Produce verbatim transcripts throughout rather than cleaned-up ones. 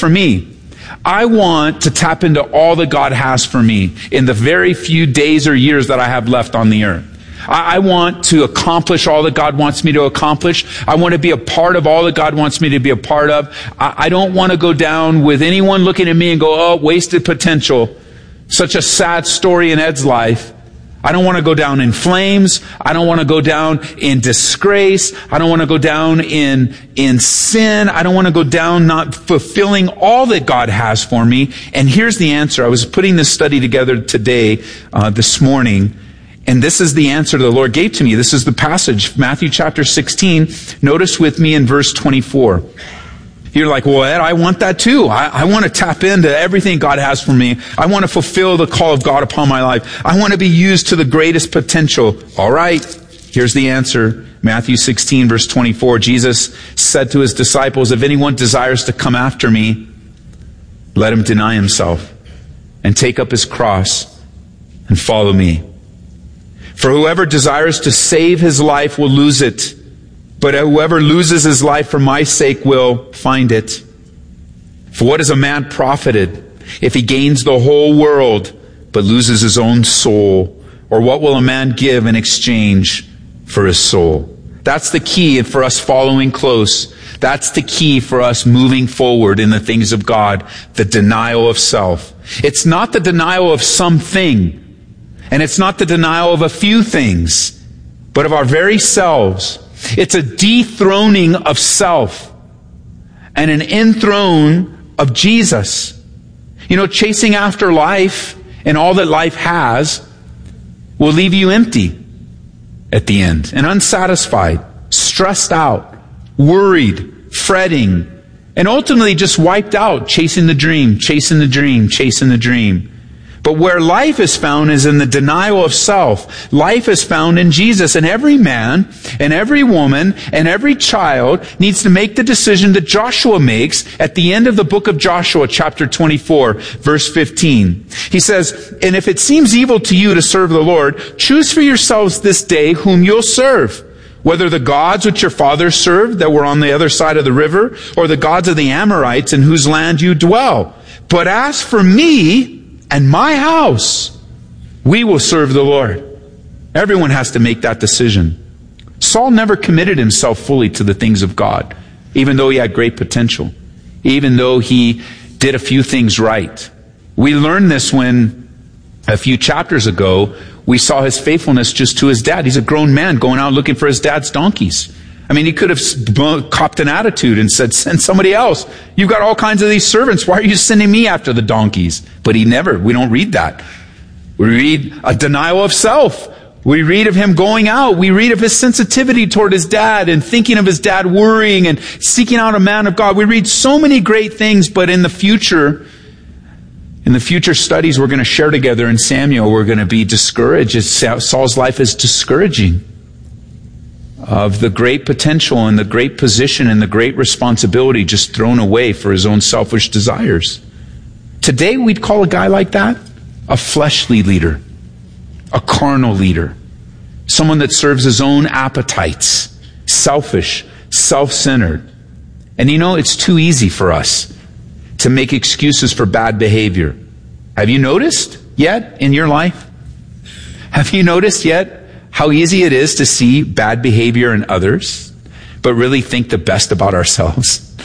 for me, I want to tap into all that God has for me in the very few days or years that I have left on the earth. I, I want to accomplish all that God wants me to accomplish. I want to be a part of all that God wants me to be a part of. I, I don't want to go down with anyone looking at me and go, oh, wasted potential. Such a sad story in Ed's life. I don't want to go down in flames. I don't want to go down in disgrace. I don't want to go down in, in sin. I don't want to go down not fulfilling all that God has for me. And here's the answer. I was putting this study together today, uh, this morning, and this is the answer the Lord gave to me. This is the passage, Matthew chapter sixteen. Notice with me in verse twenty-four. You're like, well, Ed, I want that too. I, I want to tap into everything God has for me. I want to fulfill the call of God upon my life. I want to be used to the greatest potential. All right. Here's the answer. Matthew sixteen, verse twenty-four. Jesus said to his disciples, if anyone desires to come after me, let him deny himself and take up his cross and follow me. For whoever desires to save his life will lose it. But whoever loses his life for my sake will find it. For what is a man profited if he gains the whole world but loses his own soul? Or what will a man give in exchange for his soul? That's the key for us following close. That's the key for us moving forward in the things of God. The denial of self. It's not the denial of something. And it's not the denial of a few things. But of our very selves. It's a dethroning of self and an enthrone of Jesus. You know, chasing after life and all that life has will leave you empty at the end and unsatisfied, stressed out, worried, fretting, and ultimately just wiped out, chasing the dream, chasing the dream, chasing the dream. But where life is found is in the denial of self. Life is found in Jesus. And every man and every woman and every child needs to make the decision that Joshua makes at the end of the book of Joshua, chapter twenty-four, verse fifteen. He says, and if it seems evil to you to serve the Lord, choose for yourselves this day whom you'll serve. Whether the gods which your fathers served that were on the other side of the river, or the gods of the Amorites in whose land you dwell. But as for me and my house, we will serve the Lord. Everyone has to make that decision. Saul never committed himself fully to the things of God, even though he had great potential, even though he did a few things right. We learned this when, a few chapters ago, we saw his faithfulness just to his dad. He's a grown man going out looking for his dad's donkeys. I mean, he could have copped an attitude and said, send somebody else. You've got all kinds of these servants. Why are you sending me after the donkeys? But he never, we don't read that. We read a denial of self. We read of him going out. We read of his sensitivity toward his dad and thinking of his dad worrying and seeking out a man of God. We read so many great things, but in the future, in the future studies we're going to share together in Samuel, we're going to be discouraged. Saul's life is discouraging. Of the great potential and the great position and the great responsibility just thrown away for his own selfish desires. Today we'd call a guy like that a fleshly leader, a carnal leader, someone that serves his own appetites, selfish, self-centered. And you know, it's too easy for us to make excuses for bad behavior. Have you noticed yet in your life? Have you noticed yet how easy it is to see bad behavior in others, but really think the best about ourselves?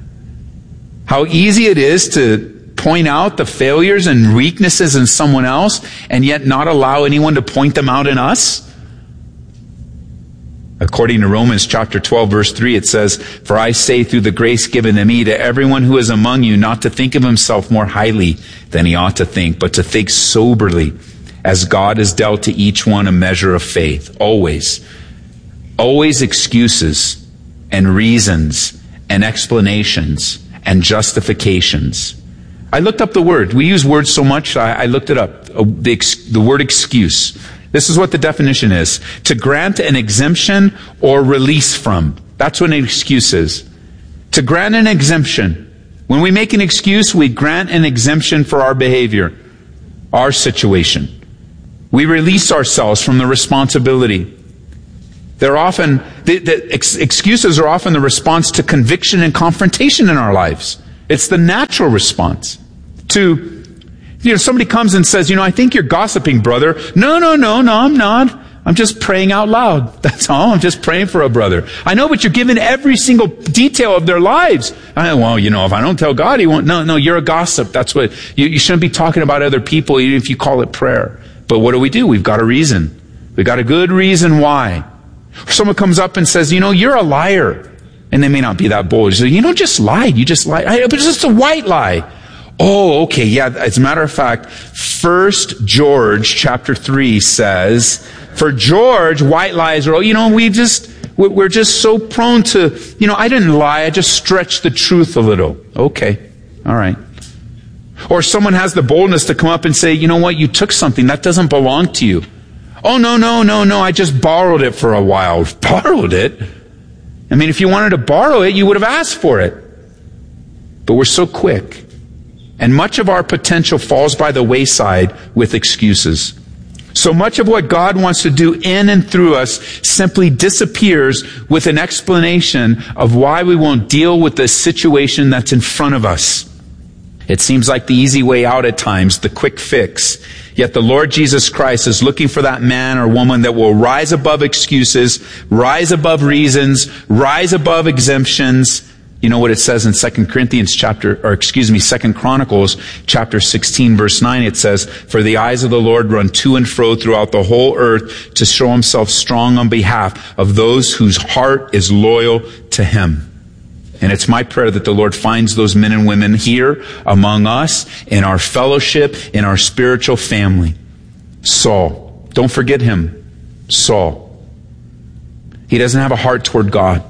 How easy it is to point out the failures and weaknesses in someone else, and yet not allow anyone to point them out in us? According to Romans chapter twelve, verse three, it says, for I say through the grace given to me to everyone who is among you not to think of himself more highly than he ought to think, but to think soberly, as God has dealt to each one a measure of faith. Always. Always excuses and reasons and explanations and justifications. I looked up the word. We use words so much, I, I looked it up. The, ex, the word excuse. This is what the definition is. To grant an exemption or release from. That's what an excuse is. To grant an exemption. When we make an excuse, we grant an exemption for our behavior, our situation. We release ourselves from the responsibility. They're often, the, the ex- excuses are often the response to conviction and confrontation in our lives. It's the natural response to, you know, somebody comes and says, you know, I think you're gossiping, brother. No, no, no, no, I'm not. I'm just praying out loud. That's all. I'm just praying for a brother. I know, but you're giving every single detail of their lives. I, well, you know, if I don't tell God, he won't. No, no, you're a gossip. That's what, you, you shouldn't be talking about other people, even if you call it prayer. But what do we do? We've got a reason. We've got a good reason why. Or someone comes up and says, you know, you're a liar. And they may not be that bold. You say, you know, just lied. You just lied. I, but it's just a white lie. Oh, okay. Yeah. As a matter of fact, First George chapter three says, for George, white lies are, you know, we just, we're just so prone to, you know, I didn't lie. I just stretched the truth a little. Okay. All right. Or someone has the boldness to come up and say, you know what? You took something that doesn't belong to you. Oh, no, no, no, no. I just borrowed it for a while. Borrowed it? I mean, if you wanted to borrow it, you would have asked for it. But we're so quick. And much of our potential falls by the wayside with excuses. So much of what God wants to do in and through us simply disappears with an explanation of why we won't deal with the situation that's in front of us. It seems like the easy way out at times, the quick fix. Yet the Lord Jesus Christ is looking for that man or woman that will rise above excuses, rise above reasons, rise above exemptions. You know what it says in Second Corinthians chapter, or excuse me, Second Chronicles chapter sixteen verse nine, it says, for the eyes of the Lord run to and fro throughout the whole earth to show himself strong on behalf of those whose heart is loyal to him. And it's my prayer that the Lord finds those men and women here among us, in our fellowship, in our spiritual family. Saul. Don't forget him. Saul. He doesn't have a heart toward God.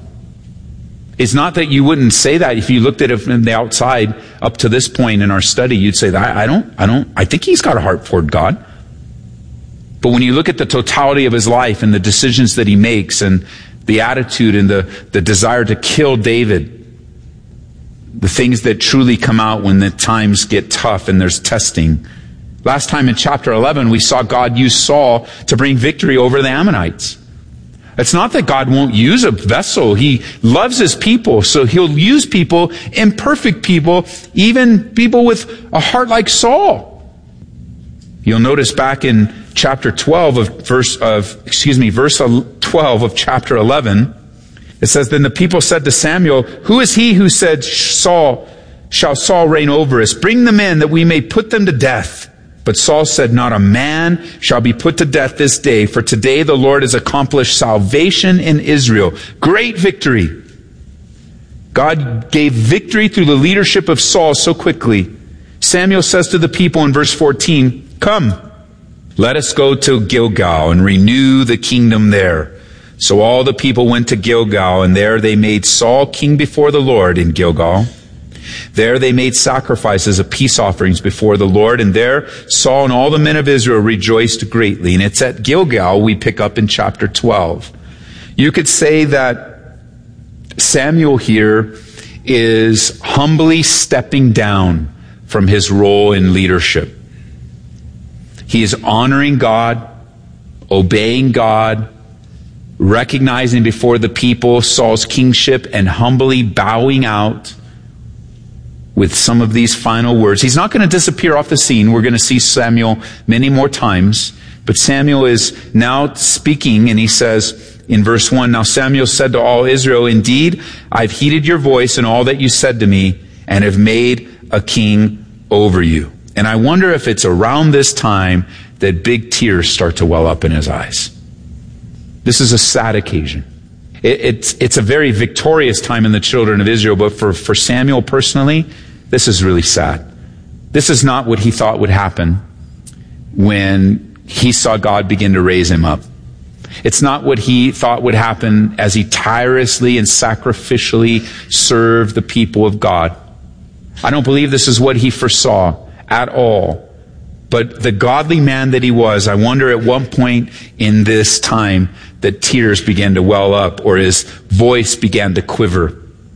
It's not that you wouldn't say that if you looked at it from the outside up to this point in our study. You'd say that I don't, I don't, I think he's got a heart toward God. But when you look at the totality of his life and the decisions that he makes and the attitude and the, the desire to kill David, the things that truly come out when the times get tough and there's testing. Last time in chapter eleven, we saw God use Saul to bring victory over the Ammonites. It's not that God won't use a vessel. He loves his people, so he'll use people, imperfect people, even people with a heart like Saul. You'll notice back in chapter twelve of verse of excuse me, verse twelve of chapter eleven, it says, then the people said to Samuel, who is he who said, Saul, shall Saul reign over us? Bring them in that we may put them to death. But Saul said, not a man shall be put to death this day, for today the Lord has accomplished salvation in Israel. Great victory. God gave victory through the leadership of Saul so quickly. Samuel says to the people in verse fourteen, come, let us go to Gilgal and renew the kingdom there. So all the people went to Gilgal, and there they made Saul king before the Lord in Gilgal. There they made sacrifices of peace offerings before the Lord, and there Saul and all the men of Israel rejoiced greatly. And it's at Gilgal we pick up in chapter twelve. You could say that Samuel here is humbly stepping down from his role in leadership. He is honoring God, obeying God, recognizing before the people Saul's kingship, and humbly bowing out with some of these final words. He's not going to disappear off the scene. We're going to see Samuel many more times. But Samuel is now speaking, and he says in verse one, now Samuel said to all Israel, indeed, I've heeded your voice and all that you said to me, and have made a king over you. And I wonder if it's around this time that big tears start to well up in his eyes. This is a sad occasion. It, it's, it's a very victorious time in the children of Israel, but for, for Samuel personally, this is really sad. This is not what he thought would happen when he saw God begin to raise him up. It's not what he thought would happen as he tirelessly and sacrificially served the people of God. I don't believe this is what he foresaw at all. But the godly man that he was, I wonder at what point in this time that tears began to well up, or his voice began to quiver,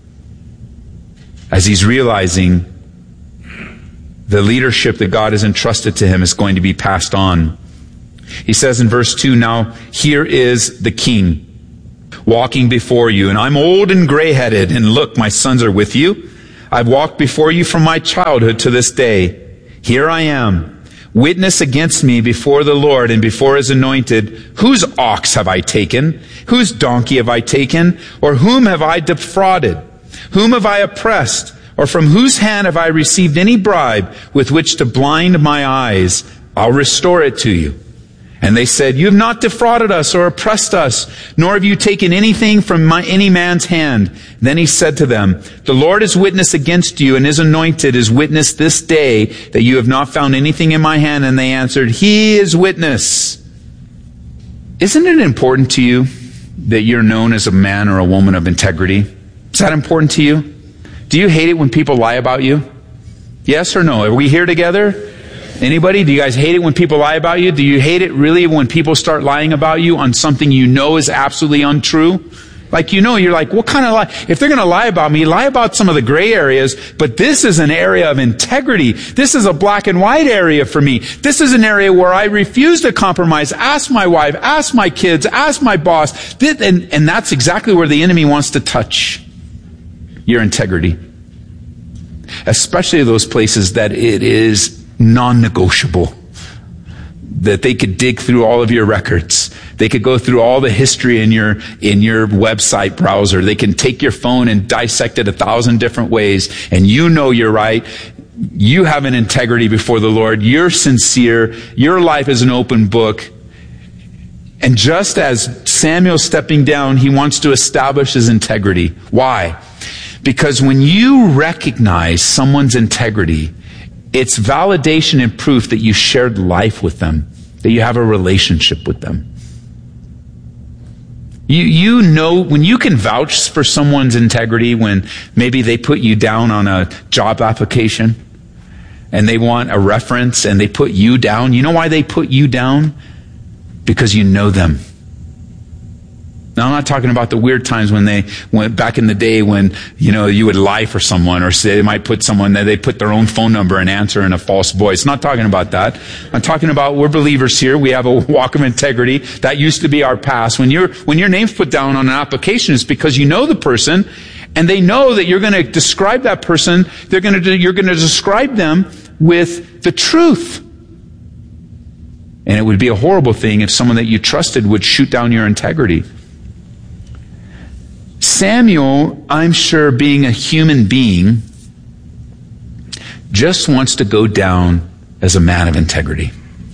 as he's realizing the leadership that God has entrusted to him is going to be passed on. He says in verse two, now here is the king walking before you, and I'm old and gray-headed, and look, my sons are with you. I've walked before you from my childhood to this day. Here I am, witness against me before the Lord and before his anointed. Whose ox have I taken? Whose donkey have I taken? Or whom have I defrauded? Whom have I oppressed? Or from whose hand have I received any bribe with which to blind my eyes? I'll restore it to you. And they said, you have not defrauded us or oppressed us, nor have you taken anything from my, any man's hand. Then he said to them, the Lord is witness against you, and his anointed is witness this day that you have not found anything in my hand. And they answered, he is witness. Isn't it important to you that you're known as a man or a woman of integrity? Is that important to you? Do you hate it when people lie about you? Yes or no? Are we here together? Anybody? Do you guys hate it when people lie about you? Do you hate it really when people start lying about you on something you know is absolutely untrue? Like, you know, you're like, what kind of lie? If they're going to lie about me, lie about some of the gray areas, but this is an area of integrity. This is a black and white area for me. This is an area where I refuse to compromise. Ask my wife, ask my kids, ask my boss. And, and that's exactly where the enemy wants to touch your integrity. Especially those places that it is non-negotiable. That they could dig through all of your records. They could go through all the history in your in your website browser. They can take your phone and dissect it a thousand different ways, and you know you're right. You have an integrity before the Lord. You're sincere. Your life is an open book. And just as Samuel stepping down, he wants to establish his integrity. Why? Because when you recognize someone's integrity, it's validation and proof that you shared life with them, that you have a relationship with them. You, you know, when you can vouch for someone's integrity, when maybe they put you down on a job application and they want a reference and they put you down. You know why they put you down? Because you know them. Now, I'm not talking about the weird times when they went back in the day when, you know, you would lie for someone, or say they might put someone that they put their own phone number and answer in a false voice. Not talking about that. I'm talking about, we're believers here. We have a walk of integrity. That used to be our past. When your when your name's put down on an application, it's because you know the person, and they know that you're going to describe that person. They're going to you're going to describe them with the truth. And it would be a horrible thing if someone that you trusted would shoot down your integrity. Samuel, I'm sure, being a human being, just wants to go down as a man of integrity.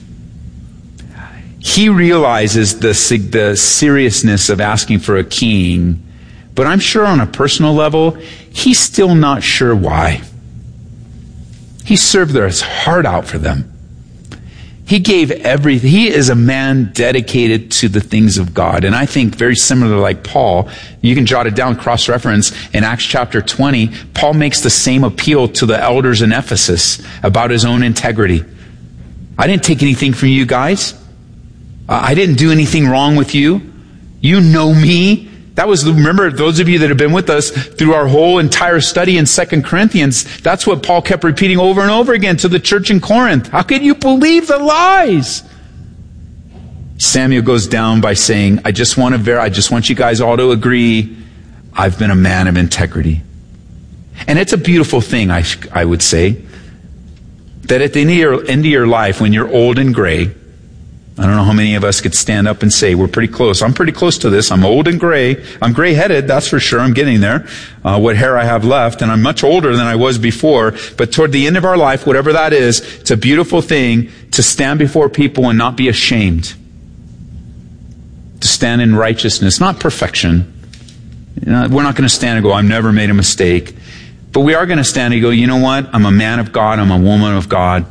He realizes the, the seriousness of asking for a king, but I'm sure on a personal level, he's still not sure why. He served his heart out for them. He gave everything. He is a man dedicated to the things of God. And I think very similar like Paul, you can jot it down, cross-reference, in Acts chapter twenty, Paul makes the same appeal to the elders in Ephesus about his own integrity. I didn't take anything from you guys. I didn't do anything wrong with you. You know me. That was, remember, those of you that have been with us through our whole entire study in Second Corinthians, that's what Paul kept repeating over and over again to the church in Corinth. How can you believe the lies? Samuel goes down by saying, I just want to ver- I just want you guys all to agree, I've been a man of integrity. And it's a beautiful thing, I, I would say, that at the end of, your, end of your life, when you're old and gray, I don't know how many of us could stand up and say, we're pretty close. I'm pretty close to this. I'm old and gray. I'm gray-headed, that's for sure. I'm getting there. Uh, what hair I have left. And I'm much older than I was before. But toward the end of our life, whatever that is, it's a beautiful thing to stand before people and not be ashamed. To stand in righteousness, not perfection. You know, we're not going to stand and go, I've never made a mistake. But we are going to stand and go, you know what? I'm a man of God. I'm a woman of God.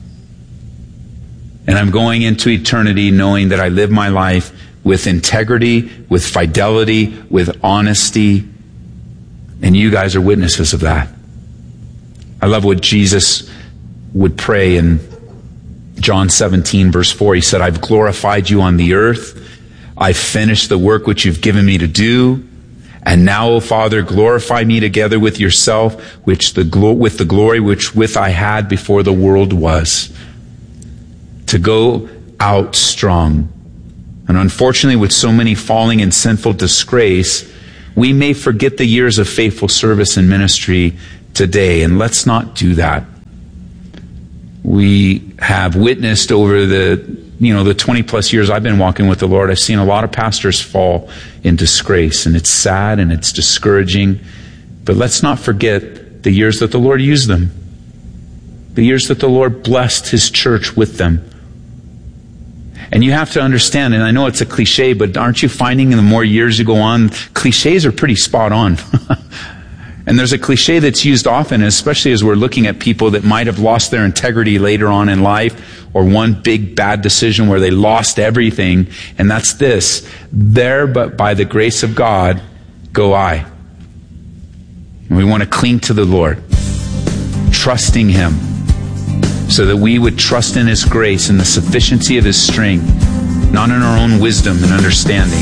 And I'm going into eternity knowing that I live my life with integrity, with fidelity, with honesty. And you guys are witnesses of that. I love what Jesus would pray in John seventeen, verse four. He said, I've glorified you on the earth. I've finished the work which you've given me to do. And now, O Father, glorify me together with yourself, which the glo- with the glory which with I had before the world was. To go out strong. And unfortunately, with so many falling in sinful disgrace, we may forget the years of faithful service and ministry today, and let's not do that. We have witnessed over the, you know, the twenty plus years I've been walking with the Lord, I've seen a lot of pastors fall in disgrace, and it's sad and it's discouraging. But let's not forget the years that the Lord used them, the years that the Lord blessed His church with them. And you have to understand, and I know it's a cliche, but aren't you finding the more years you go on, cliches are pretty spot on. And there's a cliche that's used often, especially as we're looking at people that might have lost their integrity later on in life, or one big bad decision where they lost everything, and that's this: there but by the grace of God go I. And we want to cling to the Lord, trusting Him, so that we would trust in His grace and the sufficiency of His strength, not in our own wisdom and understanding.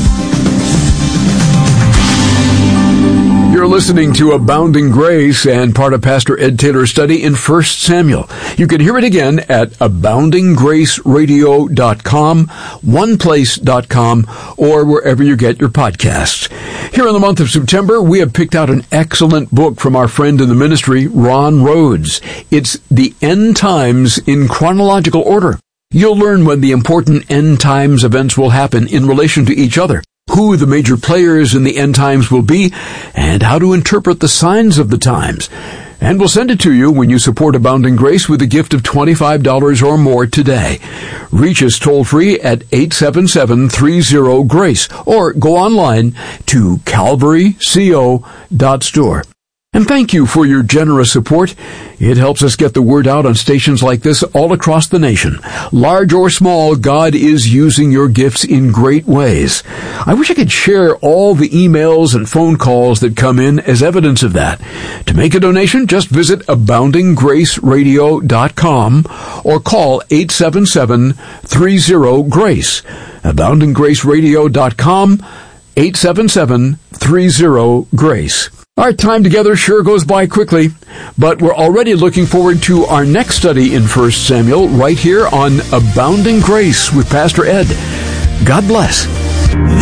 You're listening to Abounding Grace and part of Pastor Ed Taylor's study in First Samuel. You can hear it again at abounding grace radio dot com, one place dot com, or wherever you get your podcasts. Here in the month of September, we have picked out an excellent book from our friend in the ministry, Ron Rhodes. It's The End Times in Chronological Order. You'll learn when the important end times events will happen in relation to each other, who the major players in the end times will be, and how to interpret the signs of the times. And we'll send it to you when you support Abounding Grace with a gift of twenty-five dollars or more today. Reach us toll-free at eight seven seven, three zero, GRACE or go online to calvary co dot store. And thank you for your generous support. It helps us get the word out on stations like this all across the nation. Large or small, God is using your gifts in great ways. I wish I could share all the emails and phone calls that come in as evidence of that. To make a donation, just visit abounding grace radio dot com or call eight seven seven, three zero, GRACE. abounding grace radio dot com, eight seven seven, three zero, GRACE. Our time together sure goes by quickly, but we're already looking forward to our next study in First Samuel right here on Abounding Grace with Pastor Ed. God bless.